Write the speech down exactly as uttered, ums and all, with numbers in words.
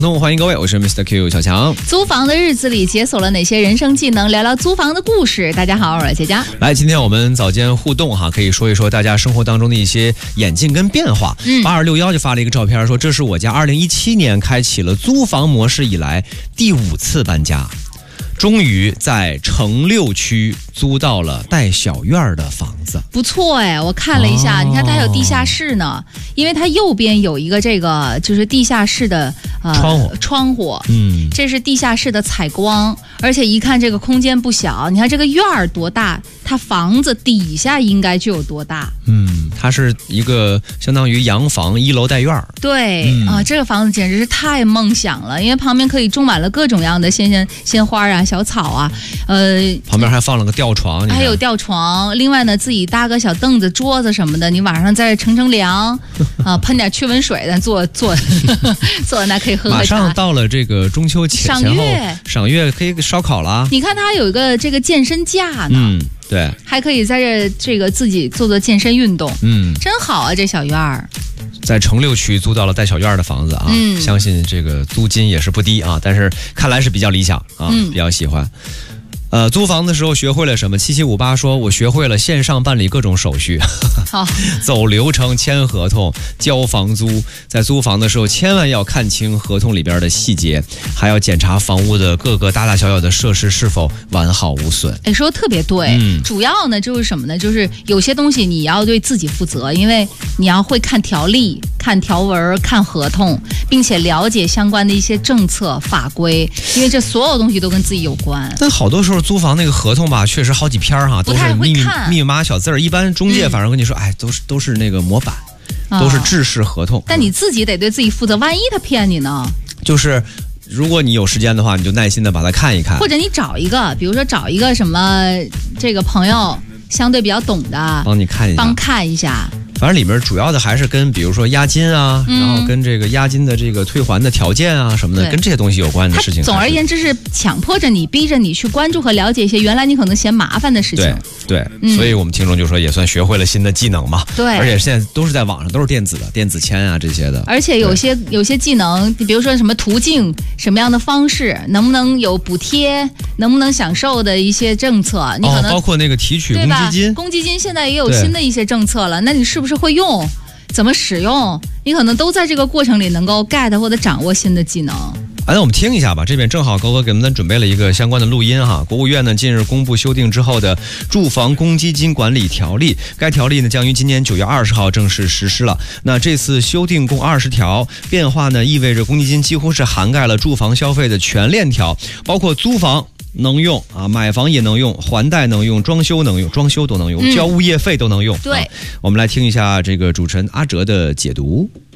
那么欢迎各位，我是 Mister Q 小强。 租房的日子里解锁了哪些人生技能？聊聊租房的故事。大家好，我是佳佳。 来，今天我们早间互动哈，可以说一说大家生活当中的一些演进跟变化。嗯，八二六幺就发了一个照片，说这是我家二零一七年开启了租房模式以来第五次搬家，终于在城六区租到了带小院的房子。 不错哎，我看了一下，哦、你看它还有地下室呢，因为它右边有一个这个就是地下室的呃窗户， 窗户， 嗯， 这是地下室的采光，而且一看这个空间不小，你看这个院儿多大，它房子底下应该就有多大。 嗯，它是一个相当于洋房，一楼带院儿。 对、嗯、啊，这个房子简直是太梦想了，因为旁边可以种满了各种各样的鲜鲜鲜花啊、小草啊，呃， 旁边还放了个吊床， 还有吊床。另外呢，自己搭个小凳子、桌子什么的，你晚上再乘乘凉啊，喷点驱蚊水的，坐坐坐在那可以喝喝茶。 马上到了这个中秋前赏月， 赏月可以烧烤了。 你看它有一个这个健身架呢。 嗯，对， 还可以在这这个自己做做健身运动，嗯，真好啊！这小院儿， 在城六区租到了带小院的房子啊，嗯，相信这个租金也是不低啊，但是看来是比较理想啊，嗯、比较喜欢。呃，租房的时候学会了什么？七七五八说，我学会了线上办理各种手续， 好， 走流程、签合同、交房租。在租房的时候，千万要看清合同里边的细节，还要检查房屋的各个大大小小的设施是否完好无损。 哎，说的特别对，嗯，主要呢就是什么呢？就是有些东西你要对自己负责，因为你要会看条例、看条文、看合同，并且了解相关的一些政策法规，因为这所有东西都跟自己有关。 但好多时候租房那个合同吧，确实好几篇哈，都是密密密密麻小字儿。一般中介反正跟你说，嗯、哎，都是都是那个模板，哦、都是制式合同。 但你自己得对自己负责，万一他骗你呢？ 就是如果你有时间的话，你就耐心的把它看一看， 或者你找一个，比如说找一个什么这个朋友相对比较懂的， 帮你看一下， 帮看一下。 反正里面主要的还是跟比如说押金啊、嗯，然后跟这个押金的这个退还的条件啊什么的，跟这些东西有关的事情。 总而言之是强迫着你、逼着你去关注和了解一些原来你可能嫌麻烦的事情。 对对、嗯，所以我们听众就说也算学会了新的技能嘛。 对， 而且现在都是在网上，都是电子的，电子签啊这些的。 而且有些有些技能，比如说什么途径、什么样的方式，能不能有补贴，能不能享受的一些政策，你可能、 哦、包括那个提取公积金， 公积金现在也有新的一些政策了，那你是不是会用？怎么使用？你可能都在这个过程里能够 get 或者掌握新的技能。 啊，那我们听一下吧。这边正好高哥给我们准备了一个相关的录音哈。国务院呢近日公布修订之后的住房公积金管理条例，该条例呢将于今年九月二十号正式实施了。那这次修订共二十条，变化呢意味着公积金几乎是涵盖了住房消费的全链条，包括租房能用啊，买房也能用，还贷能用，装修能用，装修都能用，嗯、交物业费都能用。 对、 啊，我们来听一下这个主持人阿哲的解读。